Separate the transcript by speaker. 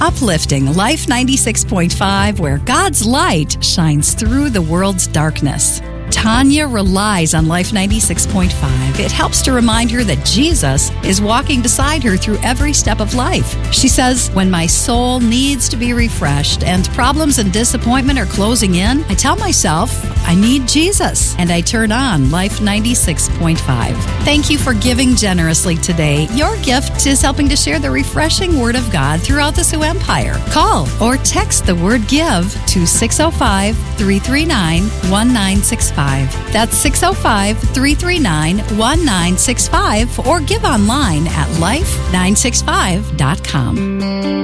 Speaker 1: uplifting Life 96.5, where God's light shines through the world's darkness. Tanya relies on Life 96.5. It helps to remind her that Jesus is walking beside her through every step of life. She says, when my soul needs to be refreshed and problems and disappointment are closing in, I tell myself I need Jesus, and I turn on Life 96.5. Thank you for giving generously today. Your gift is helping to share the refreshing Word of God throughout the Sioux Empire. Call or text the word GIVE to 605-339-1965. That's 605-339-1965, or give online at life965.com.